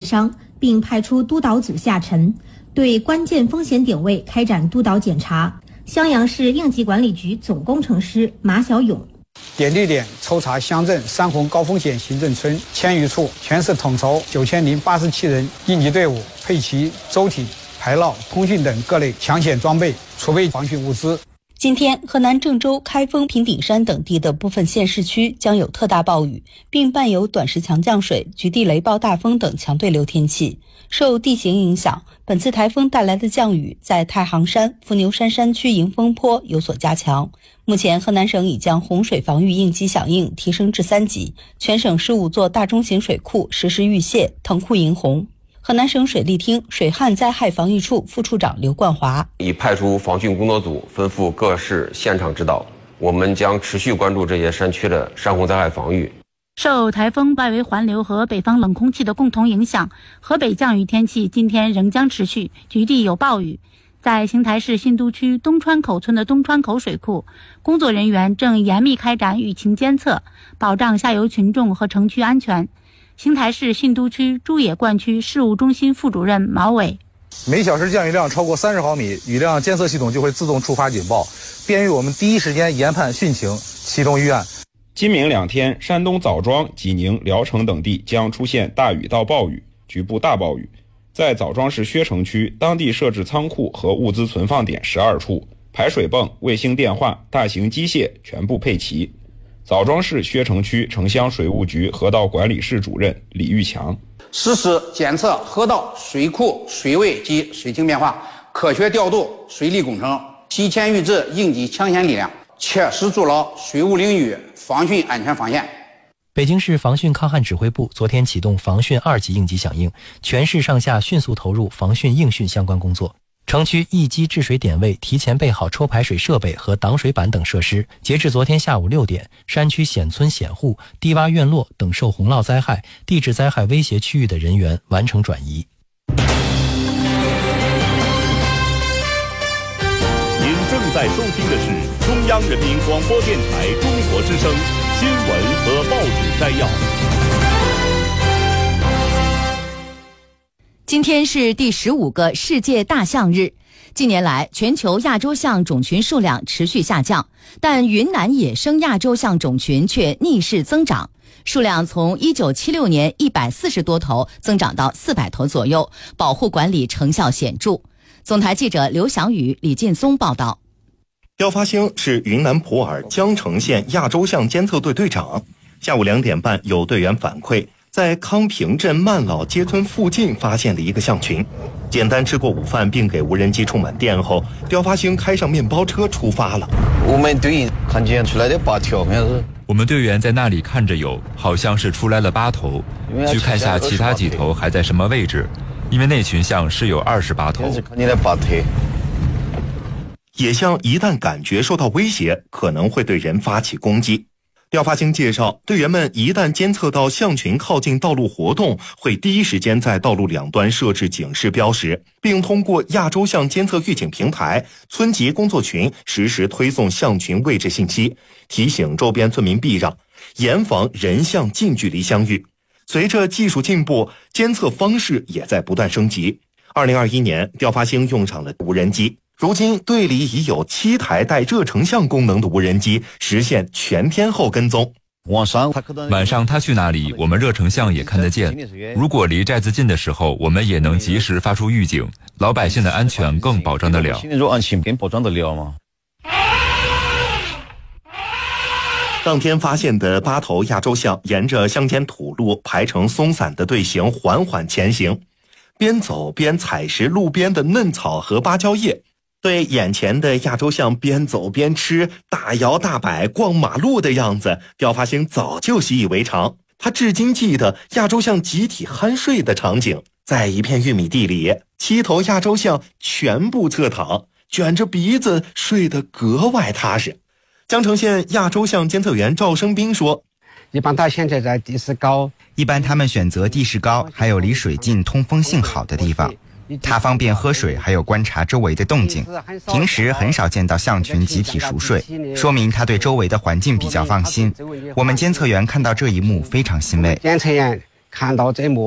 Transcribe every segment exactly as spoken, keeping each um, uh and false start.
商，并派出督导组下沉，对关键风险点位开展督导检查。襄阳市应急管理局总工程师马小勇。 点对点抽查乡镇三红高风险行政村千余处，全市统筹九千零八十七人应急队伍，配齐舟艇、排涝、通讯等各类抢险装备，储备防汛物资。 今天，河南郑州、开封、平顶山等地的部分县市区将有特大暴雨，并伴有短时强降水、局地雷暴大风等强对流天气。受地形影响，本次台风带来的降雨在太行山、伏牛山山区迎风坡有所加强。目前，河南省已将洪水防御应急响应提升至三级，全省十五座大中型水库实施预泄、腾库迎洪。河南省水利厅水旱灾害防御处副处长刘冠华已派出防汛工作组，吩咐各市现场指导。我们将持续关注这些山区的山洪灾害防御。 受台风外围环流和北方冷空气的共同影响，河北降雨天气今天仍将持续，局地有暴雨。在邢台市新都区东川口村的东川口水库，工作人员正严密开展雨情监测，保障下游群众和城区安全。邢台市新都区朱野灌区事务中心副主任毛伟： 每小时降雨量超过三十毫米，雨量监测系统就会自动触发警报，便于我们第一时间研判汛情，启动预案。 今明两天，山东枣庄、济宁、聊城等地将出现大雨到暴雨，局部大暴雨。在枣庄市薛城区，当地设置仓库和物资存放点十二处，排水泵、卫星电话、大型机械全部配齐。枣庄市薛城区城乡水务局河道管理室主任李玉强： 实施检测河道、水库水位及水情变化，科学调度水利工程，提前预置应急抢险力量，切实筑牢水务领域防汛安全防线。 北京市防汛抗旱指挥部昨天启动防汛二级应急响应，全市上下迅速投入防汛应汛相关工作。城区一级治水点位提前备好抽排水设备和挡水板等设施。截至昨天下午六点，山区险村险户、低洼院落等受洪涝灾害、地质灾害威胁区域的人员完成转移。 您正在收听的是中央人民广播电台中国之声新闻和报纸摘要。 今天是第十五个世界大象日。近年来，全球亚洲象种群数量持续下降，但云南野生亚洲象种群却逆势增长，数量从一九七六年一百四十多头增长到四百头左右，保护管理成效显著。总台记者刘翔宇、李劲松报道。 刁发兴是云南普洱江城县亚洲象监测队队长。下午两点半，有队员反馈，在康平镇曼老街村附近发现了一个象群。简单吃过午饭并给无人机充满电后，刁发兴开上面包车出发了。 我们队员看见出来的八条，好像是。我们队员在那里看着有，好像是出来了八头，去看下其他几头还在什么位置，因为那群象是有二十八头。 野象一旦感觉受到威胁，可能会对人发起攻击。刁发兴介绍，队员们一旦监测到象群靠近道路活动，会第一时间在道路两端设置警示标识，并通过亚洲象监测预警平台、村级工作群实时推送象群位置信息，提醒周边村民避让，严防人象近距离相遇。随着技术进步，监测方式也在不断升级。二零二一年，刁发兴用上了无人机。如今队里已有七台带热成像功能的无人机实现全天候跟踪。 晚上晚上他去哪里，我们热成像也看得见。如果离寨子近的时候，我们也能及时发出预警，老百姓的安全更保障得了。安全更保障得了吗？ 当天发现的八头亚洲象沿着乡间土路排成松散的队形缓缓前行，边走边采食路边的嫩草和芭蕉叶。对眼前的亚洲象边走边吃、大摇大摆逛马路的样子，刁发兴早就习以为常。他至今记得亚洲象集体酣睡的场景，在一片玉米地里，七头亚洲象全部侧躺，卷着鼻子睡得格外踏实。江城县亚洲象监测员赵生斌说， 一般它现在在地势高， 一般他们选择地势高还有离水近通风性好的地方，它方便喝水还有观察周围的动静。平时很少见到象群集体熟睡，说明它对周围的环境比较放心。我们监测员看到这一幕非常欣慰。 监测员看到这一幕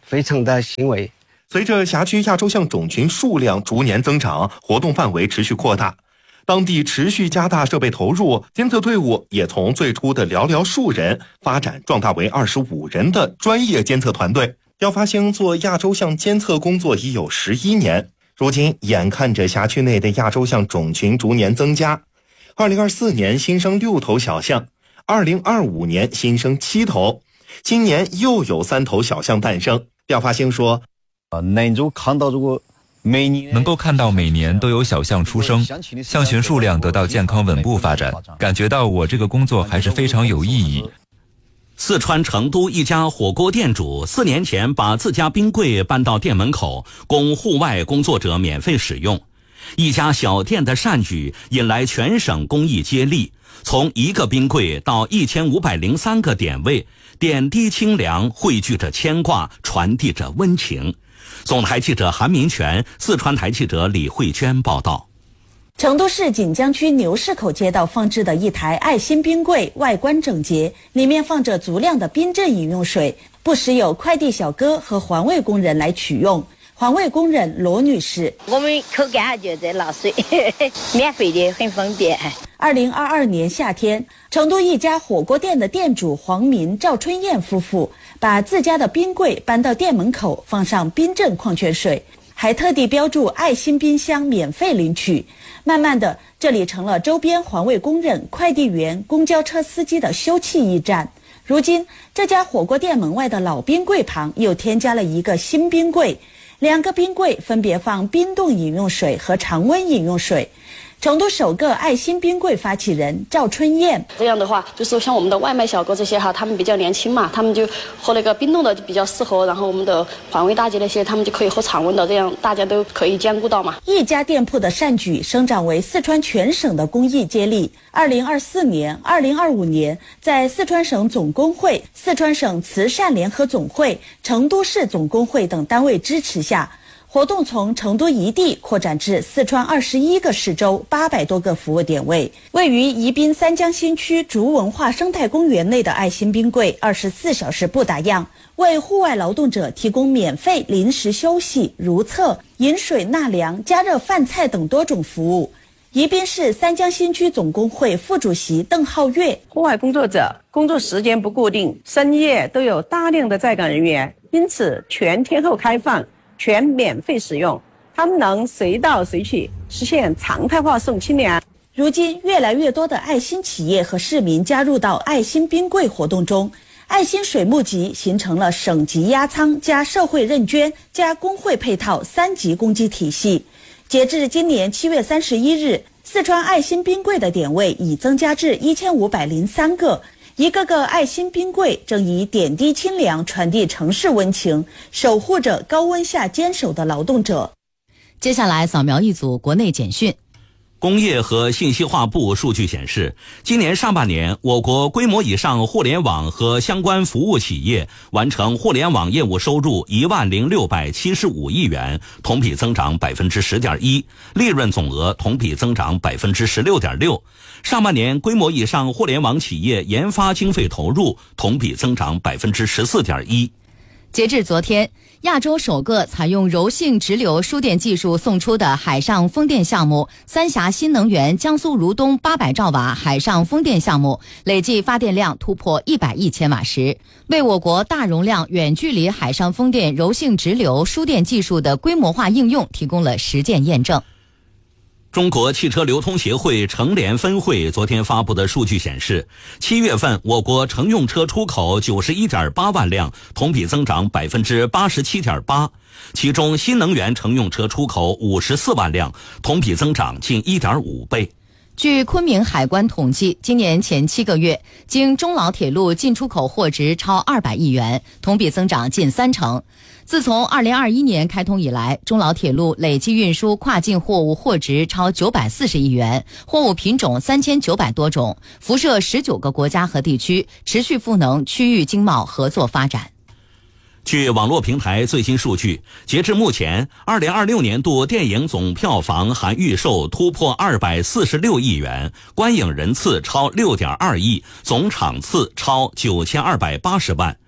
非常的欣慰。 随着辖区亚洲象种群数量逐年增长，活动范围持续扩大，当地持续加大设备投入，监测队伍也从最初的寥寥数人发展壮大为二十五人的专业监测团队。廖发兴做亚洲象监测工作已有十一年，如今眼看着辖区内的亚洲象种群逐年增加，二零二四年新生六头小象，二零二五年新生七头，今年又有三头小象诞生。廖发兴说， 呃，能够看到如果每年能够看到每年都有小象出生，象群数量得到健康稳步发展，感觉到我这个工作还是非常有意义。 四川成都一家火锅店主四年前把自家冰柜搬到店门口，供户外工作者免费使用。一家小店的善举引来全省公益接力，从一个冰柜到一千五百零三个点位，点滴清凉，汇聚着牵挂，传递着温情。总台记者韩明全，四川台记者李慧娟报道。 成都市锦江区牛市口街道放置的一台爱心冰柜，外观整洁，里面放着足量的冰镇饮用水，不时有快递小哥和环卫工人来取用。环卫工人罗女士： 我们口干就在拿水，免费的，很方便。 二零二二年夏天，成都一家火锅店的店主黄民、赵春燕夫妇把自家的冰柜搬到店门口，放上冰镇矿泉水，还特地标注爱心冰箱免费领取。慢慢的，这里成了周边环卫工人、快递员、公交车司机的休憩驿站。如今，这家火锅店门外的老冰柜旁又添加了一个新冰柜，两个冰柜分别放冰冻饮用水和常温饮用水。成都首个爱心冰柜发起人赵春燕： 这样的话，就是像我们的外卖小哥这些哈，他们比较年轻嘛，他们就喝那个冰冻的比较适合，然后我们的环卫大姐那些，他们就可以喝常温的，这样大家都可以兼顾到嘛。 一家店铺的善举生长为四川全省的公益接力。二零二四年、二零二五年，在四川省总工会、四川省慈善联合总会、成都市总工会等单位支持下，活动从成都一地扩展至四川二十一个市州八百多个服务点位。位于宜宾三江新区竹文化生态公园内的爱心冰柜二十四小时不打烊，为户外劳动者提供免费临时休息、如厕、饮水纳凉、加热饭菜等多种服务。宜宾市三江新区总工会副主席邓浩月： 户外工作者工作时间不固定，深夜都有大量的在岗人员，因此全天候开放，全免费使用，他们能随到随去，实现常态化送清凉。 如今，越来越多的爱心企业和市民加入到爱心冰柜活动中，爱心水募集形成了省级压仓加社会认捐加工会配套三级公积体系。截至今年七月三十一日，四川爱心冰柜的点位已增加至一千五百零三个。一个个爱心冰柜正以点滴清凉传递城市温情，守护着高温下坚守的劳动者。 接下来扫描一组国内简讯。 工业和信息化部数据显示，今年上半年，我国规模以上互联网和相关服务企业完成互联网业务收入一万零六百七十五亿元，同比增长百分之十点一，利润总额同比增长百分之十六点六。上半年规模以上互联网企业研发经费投入同比增长百分之十四点一。 截至昨天，亚洲首个采用柔性直流输电技术送出的海上风电项目三峡新能源江苏如东八百兆瓦海上风电项目，累计发电量突破一百亿千瓦时，为我国大容量远距离海上风电柔性直流输电技术的规模化应用提供了实践验证。 中国汽车流通协会成联分会昨天发布的数据显示，七月份我国乘用车出口九十一点八万辆，同比增长百分之八十七点八，其中新能源乘用车出口五十四万辆，同比增长近一点五倍。 据昆明海关统计，今年前七个月，经中老铁路进出口货值超二百亿元，同比增长近三成。自从二零二一年开通以来，中老铁路累计运输跨境货物货值超九百四十亿元，货物品种三千九百多种，辐射十九个国家和地区，持续赋能区域经贸合作发展。 据网络平台最新数据，截至目前，二零二六年度电影总票房含预售突破二百四十六亿元，观影人次超六点二亿，总场次超九千二百八十万。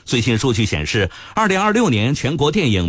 最新数据显示，二零二六年全国电影